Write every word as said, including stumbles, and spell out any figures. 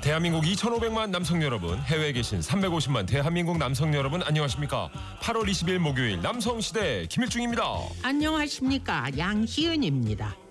대한민국 이천오백만 남성 여러분, 해외에 계신 삼백오십만 대한민국 남성 여러분 안녕하십니까? 팔월 이십일 목요일 남성시대 김일중입니다. 안녕하십니까, 양희은입니다.